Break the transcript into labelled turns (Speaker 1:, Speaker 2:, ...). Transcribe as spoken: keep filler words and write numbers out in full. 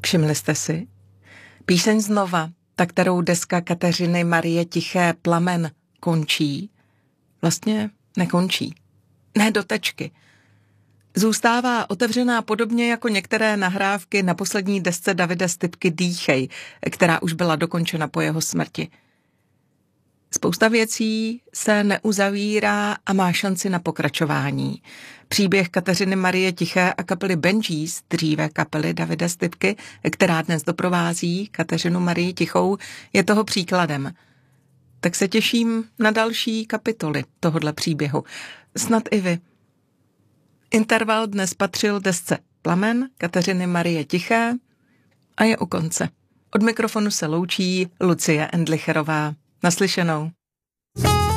Speaker 1: Všimli jste si? Píseň Znova, ta kterou deska Kateřiny Marie Tiché Plamen končí, vlastně nekončí. Ne do tečky. Zůstává otevřená podobně jako některé nahrávky na poslední desce Davida Stypky Dýchej, která už byla dokončena po jeho smrti. Spousta věcí se neuzavírá a má šanci na pokračování. Příběh Kateřiny Marie Tiché a kapely Benjis, dříve kapely Davida Stypky, která dnes doprovází Kateřinu Marii Tichou, je toho příkladem. Tak se těším na další kapitoly tohodle příběhu. Snad i vy. Interval dnes patřil desce Plamen Kateřiny Marie Tiché a je u konce. Od mikrofonu se loučí Lucie Endlicherová. Naslyšenou.